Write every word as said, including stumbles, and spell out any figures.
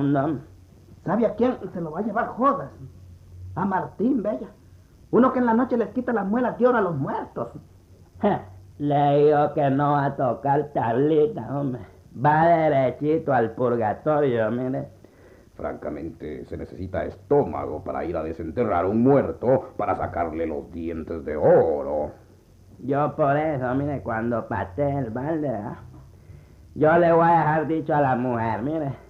mundo. ¿Sabe a quién se lo va a llevar Judas? A Martín, bella. Uno que en la noche les quita las muelas de oro a los muertos. Ja, le digo que no va a tocar tablita, hombre. Va derechito al purgatorio, mire. Francamente, se necesita estómago para ir a desenterrar a un muerto para sacarle los dientes de oro. Yo por eso, mire, cuando patee el balde, ¿eh? yo le voy a dejar dicho a la mujer, mire.